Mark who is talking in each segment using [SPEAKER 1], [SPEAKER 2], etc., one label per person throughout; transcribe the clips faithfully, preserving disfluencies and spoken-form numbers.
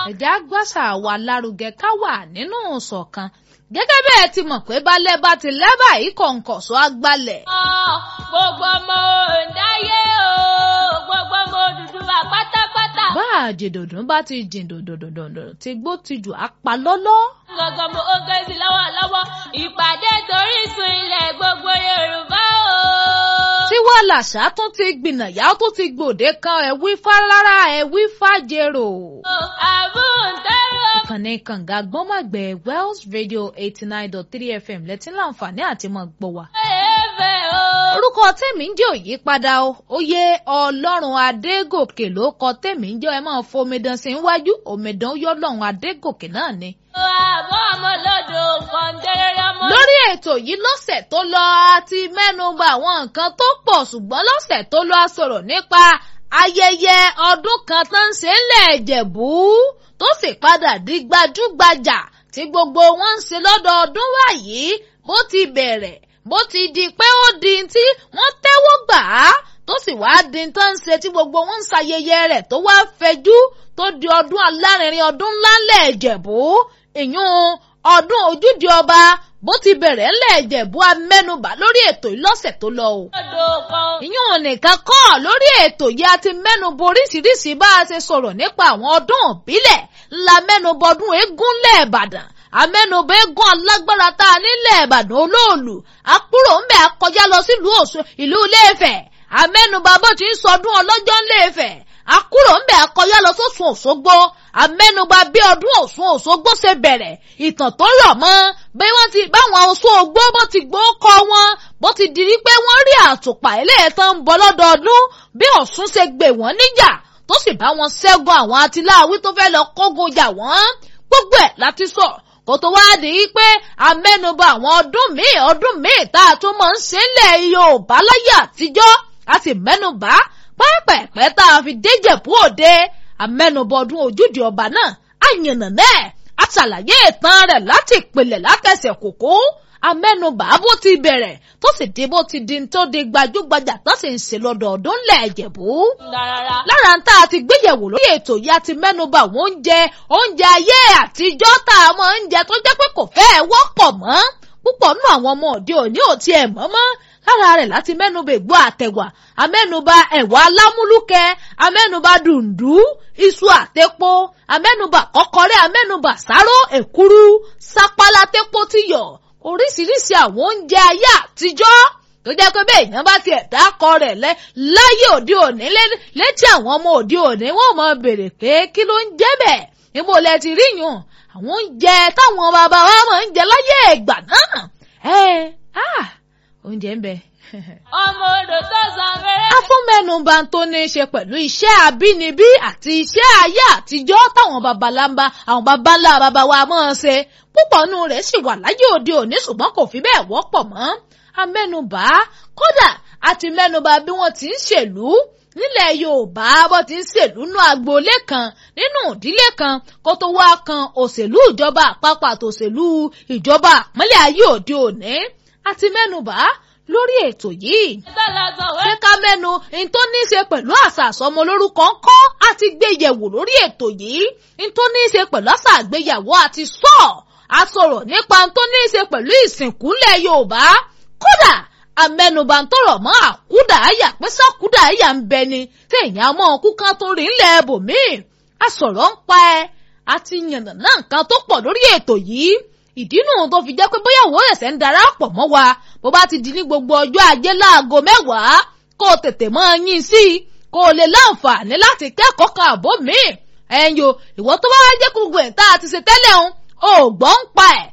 [SPEAKER 1] ẹ̀já gbàṣà wa lárugẹ ká wà nínú ìṣọ̀kan gẹ́gẹ́ bẹ́ẹ̀ ti mọ̀ pé balẹ̀ bá ti lẹ́bà yìí kọ̀ǹkọ̀ṣọ́ agbálẹ̀.
[SPEAKER 2] gbogbo ọmọ òǹdáyé o gbogbo ọmọ Odùduwà pátápátá.
[SPEAKER 1] bá àjèdòdùn bá ti jìn dòdòdòdò tí gbó ti jù á pa lọ́lọ́.
[SPEAKER 2] gbogbo ọmọ oge sí lọ́wọ́lọ́wọ́ ìpàdé torísun ilẹ̀ gbogbo Yorùbá o.
[SPEAKER 1] tí wọ́n làṣà tún ti gbìnàyà ó tún ti gbòde kan ẹ̀wí fálára ẹ̀wí fàjèrò.
[SPEAKER 2] àbúntẹ́rù.
[SPEAKER 1] ìkànnì kànga gbọ́mọ̀gbẹ́ Wells Radio eighty nine dot three F M lẹ́tí láǹfààní àti mọ̀ gbọ́ wa.
[SPEAKER 2] ẹ̀ẹ́fẹ̀ o.
[SPEAKER 1] orúkọ tèmi ń jẹ́ òyípadà o oyè Ọlọ́run Adégòkè ló kọ tèmi ń jẹ́ ẹ máa fomidan sí iwájú omidan yọ Ọlọ́run Adégòkè náà ni.
[SPEAKER 2] àbọ̀ ọmọlọ́dọ̀ kọ̀ǹdẹ́rẹ́rẹ́ ọmọ.
[SPEAKER 1] lórí ètò yìí lọ́sẹ̀ tó lọ a ti mẹ́nuba àwọn nǹkan tó pọ̀ ṣùgbọ́n lọ́sẹ̀ tó lọ a sọ̀rọ̀ nípa ayẹyẹ ọdún kan tó ń ṣe ńlẹ̀ Ìjẹ̀bú tó sì padà di gbajúgbajà tí gbogbo wọn ń ṣe lọ́dọọdún wáyé bó ti bẹ̀rẹ̀ bó ti di pé ó di tí wọ́n tẹ́wọ́ gbà á tó sì wá di tó ń ṣe tí gbogbo wọn ń ṣayẹyẹ rẹ̀ tó wá fẹjú tó di ọdún alárinrin ọdún ńlá ńlẹ̀ Ìjẹ̀bú ìyún ọdún ojúde ọba bó ti bẹ̀rẹ̀ ńlẹ̀ Ìjẹ̀bú amẹ́nubà lórí ètò ìlọ́sẹ̀ tó lọ o. ìyún nìkan kọ́ lórí ètò yìí a ti mẹ́nubọ oríṣiríṣi bá a ṣe sọ̀rọ̀ nípa àwọn ọdún ìbílẹ̀ ńlá mẹ́nubọ ọdún eégún ńlẹ̀ Ìbàdàn amẹ́nubọ eégún alágbára tá a nílẹ̀ Ìbàdàn Olóòlù àkúrò ńbẹ akọjá lọ sílùú ìlú Ilé-Ifẹ̀ amẹ́nubà bó ti ń sọdún ọlọ́jọ́ Ilé-Ifẹ̀ àkúrò ńbẹ akọjá lọ sọ́sùn Òṣogbo amẹ́nubà bí ọdún Ọ̀ṣun Òṣogbo ṣe bẹ̀rẹ̀ ìtàn tó rọ̀ mọ́ bí wọ́n ti báwọn Ọ̀ṣun Ògbó bó ti gbó kọ́ wọn bó ti di pé wọ́n rí àtùpà eléyẹ̀tàn ń bọ̀ lọ́dọọdún bí Ọ̀ṣun ṣe gbè wọ́n níjà tó sì bá wọn ṣẹ́gun àwọn atiláwí tó fẹ́ lọ kógun jà wọ́n gbogbo ẹ̀ láti sọ kó tó wá di pé amẹ́nubà àwọn ọdún míì ọdún míì tá a tún máa ń ṣe ńlẹ̀ Yorùbá láyé àtijọ́ a sì mẹ́nubà pẹ́pẹ́pẹ́ tá a fi déjẹ̀bú òde amẹ́nubà ọdún ojúde ọba náà àyànnà náà a ṣàlàyé ìtàn rẹ̀ láti ìpìlẹ̀ látẹ̀sẹ̀ kòkó amẹ́nubà bó ti bẹ̀rẹ̀ tó sì di bó ti di tó di gbajúgbajà tó sì ń ṣe lọ́dọọdún ńlẹ̀ Ìjẹ̀bú. lára ń tá a ti gbéyẹ̀wò lórí ètò yìí a ti mẹ́nubà àwọn oúnjẹ oúnjẹ ayé àtijọ́ tá a mọ̀ ń jẹ tó jẹ́ pé kò fẹ́ẹ̀ wọ́pọ̀ mọ́ púpọ̀ nínú àwọn ọmọ òde òní ò tiẹ̀ mọ́ mọ́ lára rẹ̀ láti mẹ́nubà ègbò àtẹ̀wà amẹ́nubà ẹ̀wà alámúlùkẹ́ amẹ́nubà dùndú iṣu àtẹ̀pọ̀ amẹ́nubà kọ́kọ́rẹ́ amẹ́nubà sáró èkúrú sápálá tẹ́pọ̀ tíyọ̀ oríṣiríṣi àwọn oúnjẹ ayé àtijọ́ tó jẹ́ pé bẹ́ẹ̀ èèyàn bá tiẹ̀ dákọ rẹ̀ lẹ́ láyé òde òní létí àwọn ọmọ òde òní wọ́n mọ̀ béèrè pé kí ló ń jẹ́ bẹ́ẹ̀ níbo lẹ ti rí yùn àwọn oúnjẹ táwọn bàbá wa máa ń jẹ láyé ìgbà náà ẹ ah oúnjẹ ń bẹ.
[SPEAKER 2] ọmọ odò tó san fẹ́rẹ́.
[SPEAKER 1] afúnmẹ́nubà tó ní í ṣe pẹ̀lú iṣẹ́ abínibí àti iṣẹ́ ayé àtijọ́ táwọn babaláńbá àwọn babańlá bàbá wa máa ń ṣe púpọ̀ nù rẹ̀ sì wà láyé òde òní ṣùgbọ́n kò fi bẹ́ẹ̀ wọ́pọ̀ mọ́ amẹ́nubà kódà àti mẹ́nubà bí wọ́n ti ń ṣèlú nílẹ̀ Yorùbá bó ti ń ṣèlú nú agboolé kan nínú ìdílé kan kó tó wá kan òṣèlú ìjọba àpapọ̀ àtòṣèlú ìjọba àpínlẹ̀ ayé òde òní àti mẹ́nubà lórí ètò yìí. ṣé ká mẹ́nu in tó ní í ṣe pẹ̀lú àṣà àsọmọ lórúkọ ńkọ́ àti gbéyẹ̀wò lórí ètò yìí in tó ní í ṣe pẹ̀lú àṣà àgbéyàwó àti sọ a sọ̀rọ̀ nípa in tó ní í ṣe pẹ̀lú ìsìnkú ńlẹ̀ Yorùbá kódà amẹ́nubà ń tọrọ mọ́ àkúdà àyà pé sọ́kúdà àyà ń bẹ ni téèyàn mọ́ ọkú kan tó rí ńlẹ̀ ẹbòmíì a sọ̀rọ̀ ń pa ẹ àti yànnàná nǹkan tó pọ̀ lórí ètò yìí ìdínú tó fi jẹ́ pé bóyá òwò ẹ̀sẹ̀ ń darapọ̀ mọ́ wa bó bá ti di ní gbogbo ọjọ́ ajé láago mẹ́wàá kó o tètè mọ́ yín sí i kó o lè láǹfààní láti kẹ́kọ̀ọ́ kan àbó míì ẹ̀yìn o ìwọ tó bá wá jẹ́ gbogbo ẹ̀ tá a ti ṣe tẹ́lẹ̀ ń o gbọ́ ń pa ẹ̀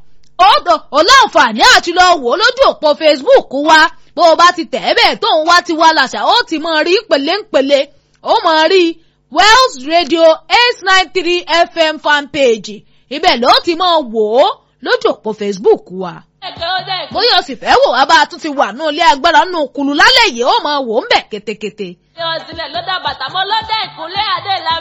[SPEAKER 1] o láǹfààní àti lọ wò ó lójú òpó Facebook wa bó o bá ti tẹ̀ ẹ́ bẹ́ẹ̀ tó ń wá ti wá làṣà ó ti mọ rí pèléńpèlé ó mọ rí Wells Radio eight nine three F M fanpage ibẹ̀ ló ti mọ wò ó lójú òpó Facebook wa. bóyá o sì fẹ́ wò wá bá a tún ti wà nù ilé agbára nù kùlù lálẹ́ yìí ó máa wò ó ń bẹ̀ kétékété.
[SPEAKER 2] ìyọ̀sílẹ̀ ló dá bàtà mọ́ lọ́dẹ̀ ìkúnlẹ̀ adé ìlà.